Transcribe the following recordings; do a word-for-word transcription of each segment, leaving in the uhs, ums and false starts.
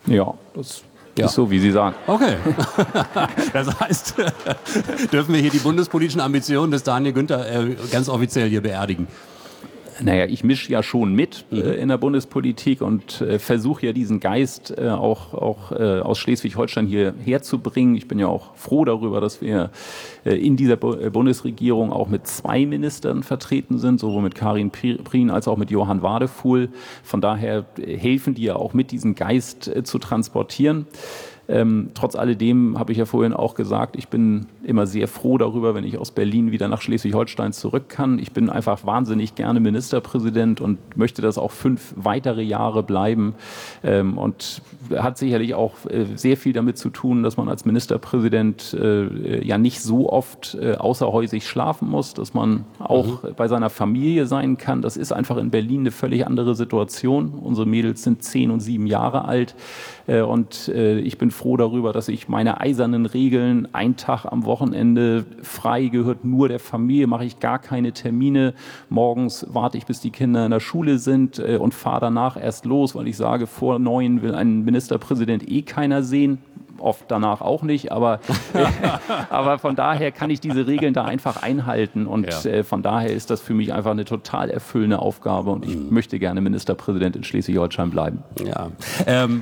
Ja, das Ja. ist so, wie Sie sagen. Okay. Das heißt, dürfen wir hier die bundespolitischen Ambitionen des Daniel Günther äh, ganz offiziell hier beerdigen? Naja, ich mische ja schon mit Mhm. äh, in der Bundespolitik und äh, versuche ja diesen Geist äh, auch, auch äh, aus Schleswig-Holstein hier herzubringen. Ich bin ja auch froh darüber, dass wir äh, in dieser Bu äh, Bundesregierung auch mit zwei Ministern vertreten sind, sowohl mit Karin Prien als auch mit Johann Wadefuhl. Von daher äh, helfen die ja auch mit, diesen Geist äh, zu transportieren. Ähm, trotz alledem habe ich ja vorhin auch gesagt, ich bin immer sehr froh darüber, wenn ich aus Berlin wieder nach Schleswig-Holstein zurück kann. Ich bin einfach wahnsinnig gerne Ministerpräsident und möchte das auch fünf weitere Jahre bleiben. Ähm, und hat sicherlich auch äh, sehr viel damit zu tun, dass man als Ministerpräsident äh, ja nicht so oft äh, außerhäusig schlafen muss, dass man auch mhm. bei seiner Familie sein kann. Das ist einfach in Berlin eine völlig andere Situation. Unsere Mädels sind zehn und sieben Jahre alt. Äh, und äh, ich bin froh darüber, dass ich meine eisernen Regeln, ein Tag am Wochenende frei, gehört nur der Familie, mache ich gar keine Termine. Morgens warte ich, bis die Kinder in der Schule sind äh, und fahre danach erst los, weil ich sage, vor neun will ein Ministerpräsident eh keiner sehen. Oft danach auch nicht, aber, äh, aber von daher kann ich diese Regeln da einfach einhalten und ja. äh, von daher ist das für mich einfach eine total erfüllende Aufgabe und ich mhm. möchte gerne Ministerpräsident in Schleswig-Holstein bleiben. Ja. Ähm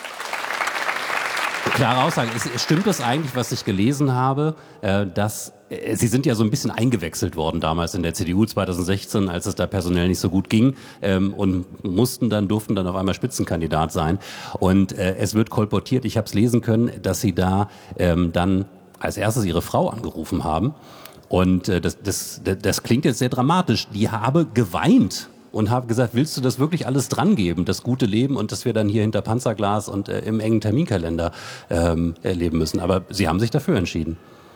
Klare Aussage. Stimmt es eigentlich, was ich gelesen habe, dass Sie sind ja so ein bisschen eingewechselt worden damals in der C D U zwanzig sechzehn, als es da personell nicht so gut ging und mussten dann, durften dann auf einmal Spitzenkandidat sein. Und es wird kolportiert, ich habe es lesen können, dass Sie da dann als erstes Ihre Frau angerufen haben. Und das, das, das klingt jetzt sehr dramatisch. Die habe geweint. Und habe gesagt, willst du das wirklich alles dran geben, das gute Leben und dass wir dann hier hinter Panzerglas und äh, im engen Terminkalender ähm, erleben müssen. Aber Sie haben sich dafür entschieden.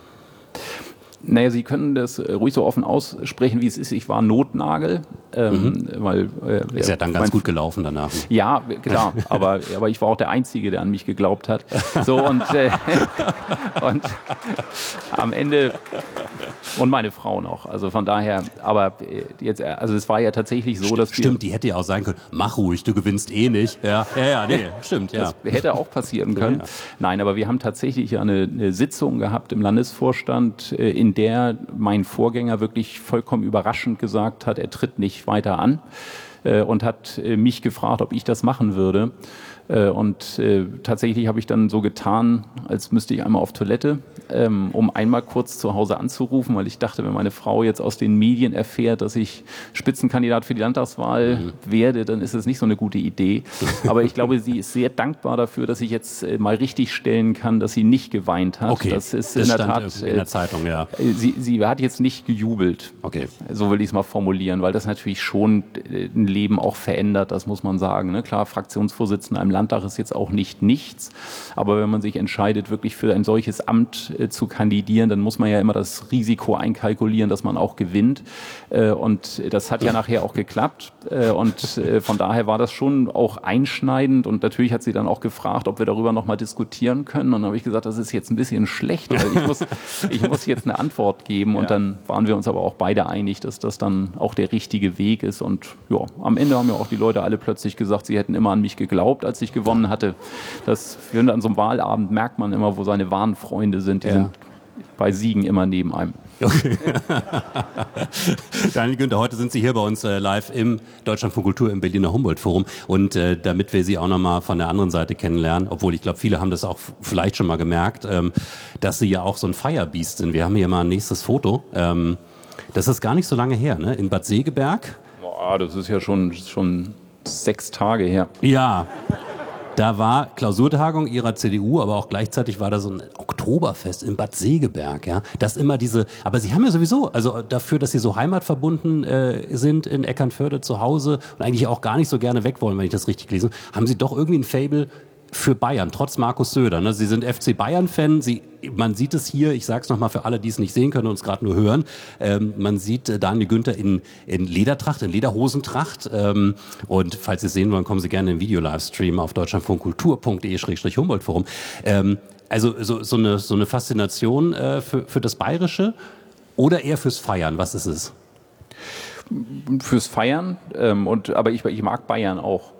Naja, Sie können das ruhig so offen aussprechen, wie es ist. Ich war Notnagel. Ähm, mhm. weil, äh, ist ja dann ganz gut gelaufen danach. Ja, klar. aber, aber ich war auch der Einzige, der an mich geglaubt hat. So und, äh, und am Ende und meine Frau noch. Also von daher, aber jetzt, also es war ja tatsächlich so, stimmt, dass wir... Stimmt, die hätte ja auch sagen können, mach ruhig, du gewinnst eh nicht. Ja, ja, ja nee, stimmt, ja. Das hätte auch passieren können. Ja, ja. Nein, aber wir haben tatsächlich eine, eine Sitzung gehabt im Landesvorstand, in der mein Vorgänger wirklich vollkommen überraschend gesagt hat, er tritt nicht weiter an äh, und hat äh, mich gefragt, ob ich das machen würde. Äh, und äh, tatsächlich habe ich dann so getan, als müsste ich einmal auf Toilette, ähm, um einmal kurz zu Hause anzurufen, weil ich dachte, wenn meine Frau jetzt aus den Medien erfährt, dass ich Spitzenkandidat für die Landtagswahl mhm. werde, dann ist es nicht so eine gute Idee. Aber ich glaube, sie ist sehr dankbar dafür, dass ich jetzt äh, mal richtig stellen kann, dass sie nicht geweint hat. Okay, das ist das in der stand Tat in der Zeitung, ja. Sie, sie hat jetzt nicht gejubelt. Okay. So will ich es mal formulieren, weil das natürlich schon ein Leben auch verändert, das muss man sagen. Ne? Klar, Fraktionsvorsitzender im Landtag ist jetzt auch nicht nichts, aber wenn man sich entscheidet, wirklich für ein solches Amt äh, zu kandidieren, dann muss man ja immer das Risiko einkalkulieren, dass man auch gewinnt. Äh, und das hat ja nachher auch geklappt. Äh, und äh, von daher war das schon auch einschneidend. Und natürlich hat sie dann auch gefragt, ob wir darüber noch mal diskutieren können. Und dann habe ich gesagt, das ist jetzt ein bisschen schlecht, weil ich muss, ich muss jetzt eine Antwort geben. Und ja. dann waren wir uns aber auch beide einig, dass das dann auch der richtige Weg ist. Und ja, am Ende haben ja auch die Leute alle plötzlich gesagt, sie hätten immer an mich geglaubt, als ich gewonnen hatte. Das, an so einem Wahlabend merkt man immer, wo seine wahren Freunde sind. Die ja. sind bei Siegen immer neben einem. Okay. Daniel Günther, heute sind Sie hier bei uns äh, live im Deutschlandfunk Kultur im Berliner Humboldt-Forum. Und äh, damit wir Sie auch nochmal von der anderen Seite kennenlernen, obwohl ich glaube, viele haben das auch vielleicht schon mal gemerkt, ähm, dass Sie ja auch so ein Firebeast sind. Wir haben hier mal ein nächstes Foto. Ähm, das ist gar nicht so lange her, ne? In Bad Segeberg. Boah, das ist ja schon, schon sechs Tage her. Ja. Da war Klausurtagung ihrer C D U, aber auch gleichzeitig war da so ein Oktoberfest in Bad Segeberg, ja. Das immer diese, aber Sie haben ja sowieso, also dafür, dass Sie so heimatverbunden äh, sind in Eckernförde zu Hause und eigentlich auch gar nicht so gerne weg wollen, wenn ich das richtig lese, haben Sie doch irgendwie ein Faible für Bayern, trotz Markus Söder. Ne? Sie sind F C Bayern-Fan, Sie, man sieht es hier, ich sage es nochmal für alle, die es nicht sehen können und es gerade nur hören, ähm, man sieht äh, Daniel Günther in, in Ledertracht, in Lederhosentracht ähm, und falls Sie es sehen wollen, kommen Sie gerne in den Video-Livestream auf deutschlandfunkkultur punkt de Schrägstrich Humboldt-Forum. Ähm, also so, so, eine, so eine Faszination äh, für, für das Bayerische oder eher fürs Feiern, was ist es? Fürs Feiern, ähm, und, aber ich, ich mag Bayern auch.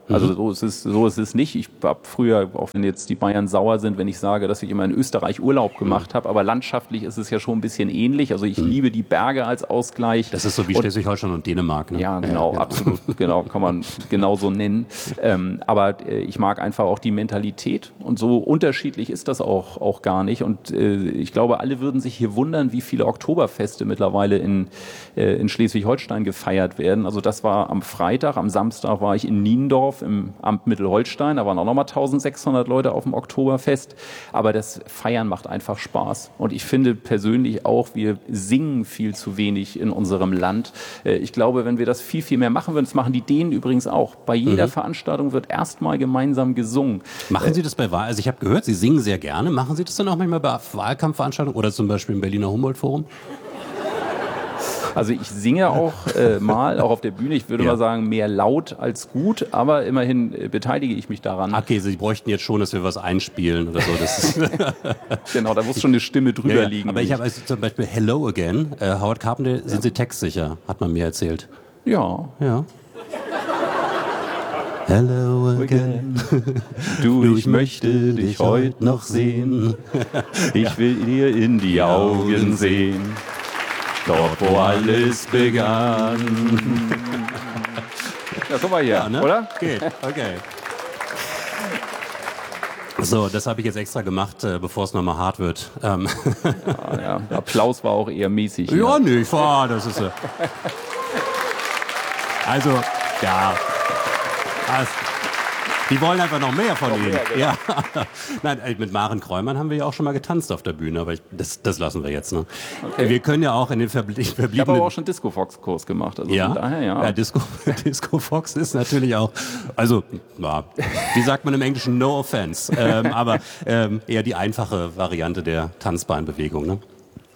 Also so ist es, so ist es nicht. Ich habe früher, auch wenn jetzt die Bayern sauer sind, wenn ich sage, dass ich immer in Österreich Urlaub gemacht habe, aber landschaftlich ist es ja schon ein bisschen ähnlich. Also ich liebe die Berge als Ausgleich. Das ist so wie Schleswig-Holstein und Dänemark. Ne? Ja, genau, ja, genau, absolut, genau, kann man genauso nennen. Ähm, aber äh, ich mag einfach auch die Mentalität und so unterschiedlich ist das auch, auch gar nicht. Und äh, ich glaube, alle würden sich hier wundern, wie viele Oktoberfeste mittlerweile in, äh, in Schleswig-Holstein gefeiert werden. Also das war am Freitag, am Samstag war ich in Niendorf im Amt Mittelholstein, da waren auch nochmal eintausendsechshundert Leute auf dem Oktoberfest. Aber das Feiern macht einfach Spaß. Und ich finde persönlich auch, wir singen viel zu wenig in unserem Land. Äh, ich glaube, wenn wir das viel, viel mehr machen würden, das machen die Dänen übrigens auch. Bei jeder mhm. Veranstaltung wird erstmal gemeinsam gesungen. Machen Sie das bei Wahl? Also ich habe gehört, Sie singen sehr gerne. Machen Sie das dann auch manchmal bei Wahlkampfveranstaltungen oder zum Beispiel im Berliner Humboldt-Forum? Also ich singe auch äh, mal, auch auf der Bühne. Ich würde ja. mal sagen, mehr laut als gut, aber immerhin äh, beteilige ich mich daran. Okay, Sie bräuchten jetzt schon, dass wir was einspielen oder so. Das ist genau, da muss schon eine Stimme drüber ja, ja. liegen. Aber ich habe also zum Beispiel Hello Again, äh, Howard Carpenter, sind ja. Sie textsicher, hat man mir erzählt. Ja. Ja. Hello again. Du, ich möchte dich heute noch sehen. Ich will dir in die Augen sehen. Dort, wo alles begann. Ja, guck mal hier, ja, ne? Oder? Geht, okay. So, das habe ich jetzt extra gemacht, äh, bevor es nochmal hart wird. Ähm. Ja, ja. Der Applaus war auch eher mäßig. Ja, ja. nicht, oh, das ist... Äh. Also, ja... Also, die wollen einfach noch mehr von noch Ihnen. Mehr, genau. Ja. Nein, mit Maren Kräumann haben wir ja auch schon mal getanzt auf der Bühne, aber ich, das, das lassen wir jetzt. Ne? Okay. Wir können ja auch in den verblie verbliebenen... Ich habe aber auch schon Disco-Fox-Kurs gemacht. Also ja? Von daher, ja. ja Disco, Disco Fox ist natürlich auch... Also, ja, wie sagt man im Englischen? No offense. Ähm, aber ähm, eher die einfache Variante der Tanzbeinbewegung, ne?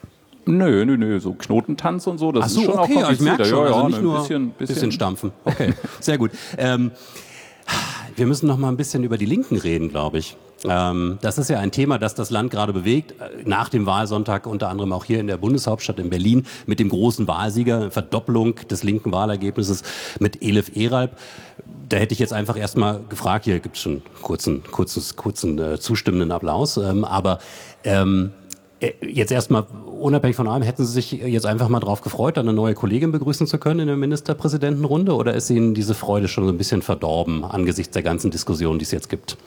Nö, nö, nö, so Knotentanz und so, das Ach so, ist schon okay, auch ich merke schon, ja, ja, also nicht ein nur bisschen, bisschen, bisschen stampfen. Okay, sehr gut. Ähm, wir müssen noch mal ein bisschen über die Linken reden, glaube ich. Ähm, das ist ja ein Thema, das das Land gerade bewegt. Nach dem Wahlsonntag unter anderem auch hier in der Bundeshauptstadt in Berlin mit dem großen Wahlsieger, Verdoppelung des linken Wahlergebnisses mit Elif Eralp. Da hätte ich jetzt einfach erst mal gefragt, hier gibt es schon kurzen, kurzes, kurzen äh, zustimmenden Applaus, ähm, aber ähm, jetzt erstmal unabhängig von allem, hätten Sie sich jetzt einfach mal drauf gefreut, eine neue Kollegin begrüßen zu können in der Ministerpräsidentenrunde, oder ist Ihnen diese Freude schon so ein bisschen verdorben angesichts der ganzen Diskussion, die es jetzt gibt?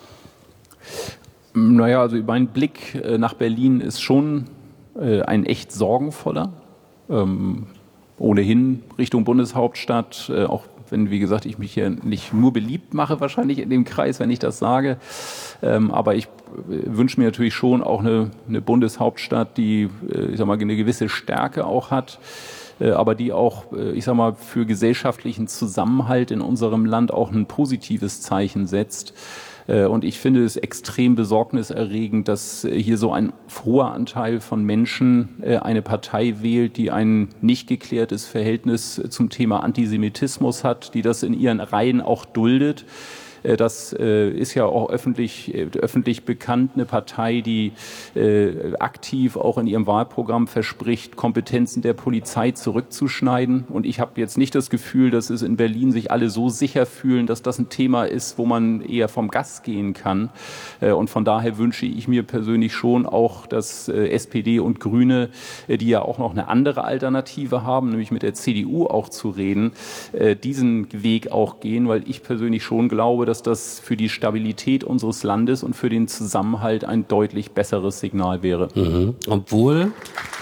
Naja, also mein Blick nach Berlin ist schon äh, ein echt sorgenvoller. Ähm, ohnehin Richtung Bundeshauptstadt, äh, auch wenn, wie gesagt, ich mich hier nicht nur beliebt mache, wahrscheinlich in dem Kreis, wenn ich das sage. Ähm, aber ich wünsche mir natürlich schon auch eine, eine Bundeshauptstadt, die, ich sag mal, eine gewisse Stärke auch hat, äh, aber die auch, ich sag mal, für gesellschaftlichen Zusammenhalt in unserem Land auch ein positives Zeichen setzt. Und ich finde es extrem besorgniserregend, dass hier so ein hoher Anteil von Menschen eine Partei wählt, die ein nicht geklärtes Verhältnis zum Thema Antisemitismus hat, die das in ihren Reihen auch duldet. Das äh, ist ja auch öffentlich, äh, öffentlich bekannt, eine Partei, die äh, aktiv auch in ihrem Wahlprogramm verspricht, Kompetenzen der Polizei zurückzuschneiden. Und ich habe jetzt nicht das Gefühl, dass es in Berlin sich alle so sicher fühlen, dass das ein Thema ist, wo man eher vom Gas gehen kann. Äh, und von daher wünsche ich mir persönlich schon auch, dass äh, S P D und Grüne, äh, die ja auch noch eine andere Alternative haben, nämlich mit der C D U auch zu reden, äh, diesen Weg auch gehen, weil ich persönlich schon glaube, dass das für die Stabilität unseres Landes und für den Zusammenhalt ein deutlich besseres Signal wäre. Mhm. Obwohl,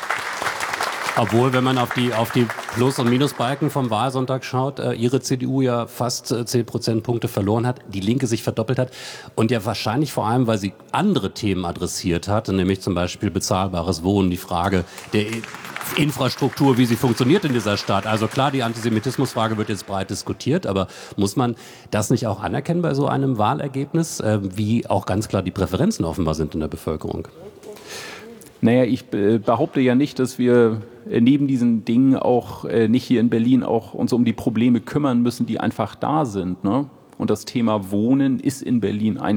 obwohl, wenn man auf die, auf die Plus- und Minusbalken vom Wahlsonntag schaut, äh, Ihre C D U ja fast äh, zehn Prozentpunkte verloren hat, die Linke sich verdoppelt hat und ja wahrscheinlich vor allem, weil sie andere Themen adressiert hat, nämlich zum Beispiel bezahlbares Wohnen, die Frage der Infrastruktur, wie sie funktioniert in dieser Stadt. Also klar, die Antisemitismusfrage wird jetzt breit diskutiert, aber muss man das nicht auch anerkennen bei so einem Wahlergebnis, äh, wie auch ganz klar die Präferenzen offenbar sind in der Bevölkerung? Naja, ich behaupte ja nicht, dass wir neben diesen Dingen auch nicht hier in Berlin auch uns um die Probleme kümmern müssen, die einfach da sind, ne? Und das Thema Wohnen ist in Berlin ein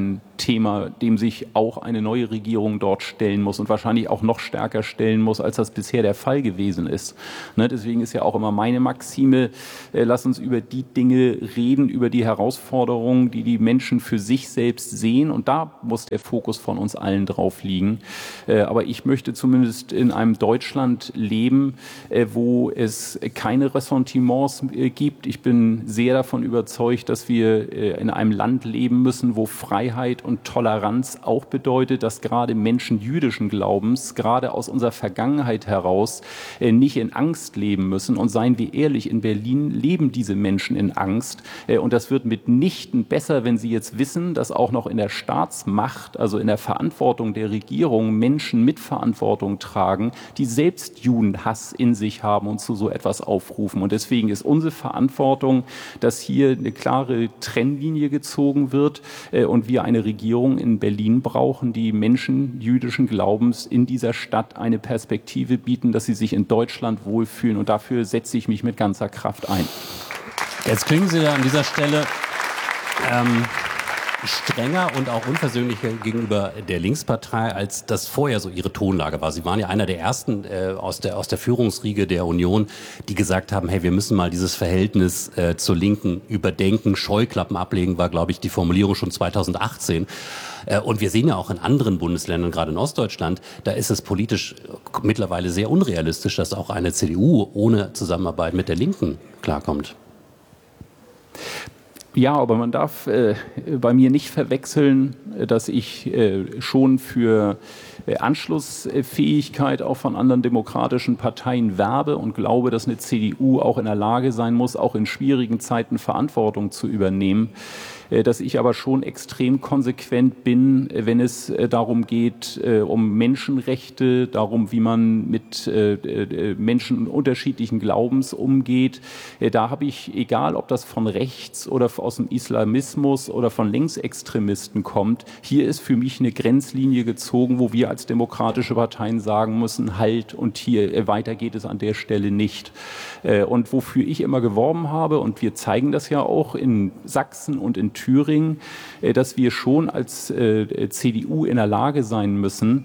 Thema, dem sich auch eine neue Regierung dort stellen muss und wahrscheinlich auch noch stärker stellen muss, als das bisher der Fall gewesen ist. Ne, deswegen ist ja auch immer meine Maxime, äh, lass uns über die Dinge reden, über die Herausforderungen, die die Menschen für sich selbst sehen, und da muss der Fokus von uns allen drauf liegen. Äh, aber ich möchte zumindest in einem Deutschland leben, äh, wo es keine Ressentiments äh, gibt. Ich bin sehr davon überzeugt, dass wir äh, in einem Land leben müssen, wo Freiheit und Toleranz auch bedeutet, dass gerade Menschen jüdischen Glaubens, gerade aus unserer Vergangenheit heraus, äh, nicht in Angst leben müssen. Und seien wir ehrlich, in Berlin leben diese Menschen in Angst. Äh, und das wird mitnichten besser, wenn sie jetzt wissen, dass auch noch in der Staatsmacht, also in der Verantwortung der Regierung, Menschen mit Verantwortung tragen, die selbst Judenhass in sich haben und zu so etwas aufrufen. Und deswegen ist unsere Verantwortung, dass hier eine klare Trennlinie gezogen wird äh, und wir eine Regierung in Berlin brauchen, die Menschen jüdischen Glaubens in dieser Stadt eine Perspektive bieten, dass sie sich in Deutschland wohlfühlen. Und dafür setze ich mich mit ganzer Kraft ein. Jetzt klingen Sie ja an dieser Stelle ähm, strenger und auch unversöhnlicher gegenüber der Linkspartei, als das vorher so Ihre Tonlage war. Sie waren ja einer der ersten äh, aus der aus der Führungsriege der Union, die gesagt haben, hey, wir müssen mal dieses Verhältnis äh, zur Linken überdenken, Scheuklappen ablegen, war, glaube ich, die Formulierung schon zweitausendachtzehn. Äh, und wir sehen ja auch in anderen Bundesländern, gerade in Ostdeutschland, da ist es politisch mittlerweile sehr unrealistisch, dass auch eine C D U ohne Zusammenarbeit mit der Linken klarkommt. Ja, aber man darf äh, bei mir nicht verwechseln, dass ich äh, schon für äh, Anschlussfähigkeit auch von anderen demokratischen Parteien werbe und glaube, dass eine C D U auch in der Lage sein muss, auch in schwierigen Zeiten Verantwortung zu übernehmen. Dass ich aber schon extrem konsequent bin, wenn es darum geht, um Menschenrechte, darum, wie man mit Menschen unterschiedlichen Glaubens umgeht. Da habe ich, egal ob das von rechts oder aus dem Islamismus oder von Linksextremisten kommt, hier ist für mich eine Grenzlinie gezogen, wo wir als demokratische Parteien sagen müssen, halt, und hier weiter geht es an der Stelle nicht. Und wofür ich immer geworben habe, und wir zeigen das ja auch in Sachsen und in Thüringen, dass wir schon als C D U in der Lage sein müssen,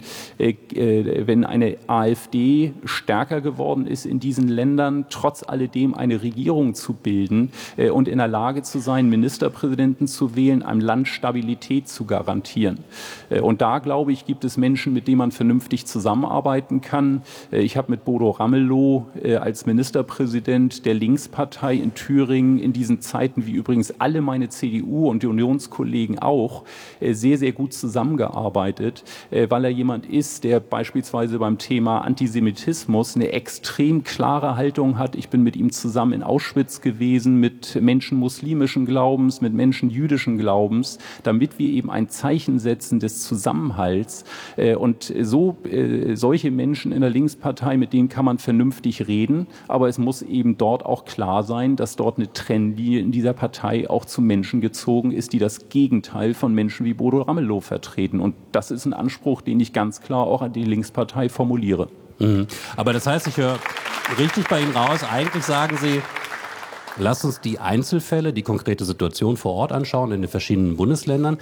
wenn eine AfD stärker geworden ist in diesen Ländern, trotz alledem eine Regierung zu bilden und in der Lage zu sein, Ministerpräsidenten zu wählen, einem Land Stabilität zu garantieren. Und da, glaube ich, gibt es Menschen, mit denen man vernünftig zusammenarbeiten kann. Ich habe mit Bodo Ramelow als Ministerpräsident der Linkspartei in Thüringen in diesen Zeiten, wie übrigens alle meine C D U und die Unionskollegen auch, sehr, sehr gut zusammengearbeitet, weil er jemand ist, der beispielsweise beim Thema Antisemitismus eine extrem klare Haltung hat. Ich bin mit ihm zusammen in Auschwitz gewesen, mit Menschen muslimischen Glaubens, mit Menschen jüdischen Glaubens, damit wir eben ein Zeichen setzen des Zusammenhalts. Und so solche Menschen in der Linkspartei, mit denen kann man vernünftig reden, aber es muss eben dort auch klar sein, dass dort eine Trennlinie in dieser Partei auch zu Menschen gezogen ist, die das Gegenteil von Menschen wie Bodo Ramelow vertreten. Und das ist ein Anspruch, den ich ganz klar auch an die Linkspartei formuliere. Mhm. Aber das heißt, ich höre richtig bei Ihnen raus, eigentlich sagen Sie, lasst uns die Einzelfälle, die konkrete Situation vor Ort anschauen in den verschiedenen Bundesländern.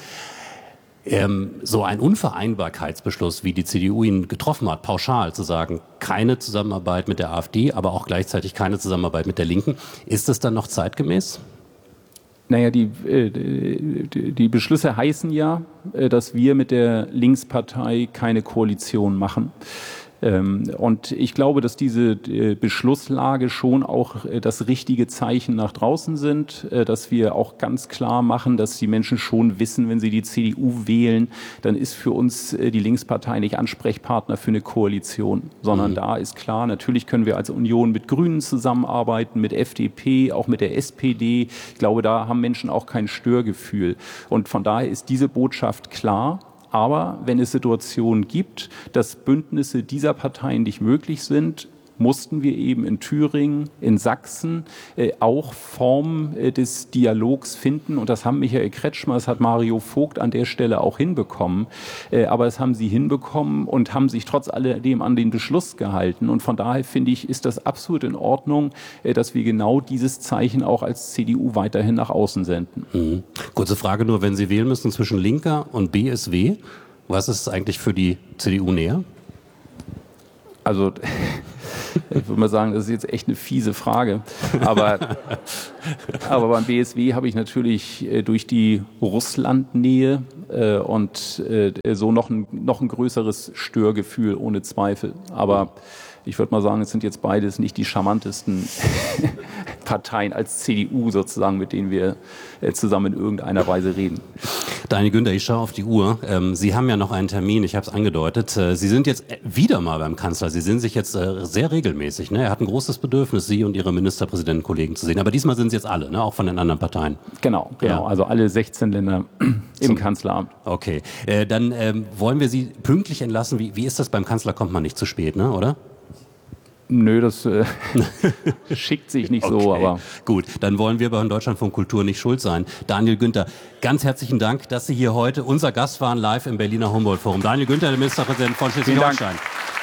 Ähm, so ein Unvereinbarkeitsbeschluss, wie die C D U ihn getroffen hat, pauschal zu sagen, keine Zusammenarbeit mit der AfD, aber auch gleichzeitig keine Zusammenarbeit mit der Linken, ist das dann noch zeitgemäß? Naja, die, die, die Beschlüsse heißen ja, dass wir mit der Linkspartei keine Koalition machen. Und ich glaube, dass diese Beschlusslage schon auch das richtige Zeichen nach draußen sind, dass wir auch ganz klar machen, dass die Menschen schon wissen, wenn sie die C D U wählen, dann ist für uns die Linkspartei nicht Ansprechpartner für eine Koalition, sondern mhm. da ist klar, natürlich können wir als Union mit Grünen zusammenarbeiten, mit F D P, auch mit der S P D. Ich glaube, da haben Menschen auch kein Störgefühl. Und von daher ist diese Botschaft klar. Aber wenn es Situationen gibt, dass Bündnisse dieser Parteien nicht möglich sind, mussten wir eben in Thüringen, in Sachsen äh, auch Formen äh, des Dialogs finden. Und das haben Michael Kretschmer, das hat Mario Vogt an der Stelle auch hinbekommen. Äh, aber das haben sie hinbekommen und haben sich trotz alledem an den Beschluss gehalten. Und von daher finde ich, ist das absolut in Ordnung, äh, dass wir genau dieses Zeichen auch als C D U weiterhin nach außen senden. Mhm. Kurze Frage nur, wenn Sie wählen müssen zwischen Linker und B S W, was ist eigentlich für die C D U näher? Also ich würde mal sagen, das ist jetzt echt eine fiese Frage. Aber, aber beim B S W habe ich natürlich äh, durch die Russlandnähe äh, und äh, so noch ein, noch ein größeres Störgefühl, ohne Zweifel. Aber ich würde mal sagen, es sind jetzt beides nicht die charmantesten Parteien als C D U sozusagen, mit denen wir äh, zusammen in irgendeiner Weise reden. Daniel Günther, ich schaue auf die Uhr. Ähm, Sie haben ja noch einen Termin, ich habe es angedeutet. Äh, Sie sind jetzt wieder mal beim Kanzler. Sie sehen sich jetzt äh, sehr regelmäßig. Ne? Er hat ein großes Bedürfnis, Sie und Ihre Ministerpräsidentenkollegen zu sehen. Aber diesmal sind es jetzt alle, ne? Auch von den anderen Parteien. Genau, genau. Ja. Also alle sechzehn Länder im Zum Kanzleramt. Okay, äh, dann ähm, wollen wir Sie pünktlich entlassen. Wie, wie ist das? Beim Kanzler kommt man nicht zu spät, ne? Oder? Nö, das äh, schickt sich nicht okay. so, aber... Gut, dann wollen wir bei Deutschlandfunk Kultur nicht schuld sein. Daniel Günther, ganz herzlichen Dank, dass Sie hier heute unser Gast waren, live im Berliner Humboldt Forum. Daniel Günther, der Ministerpräsident von Schleswig-Holstein.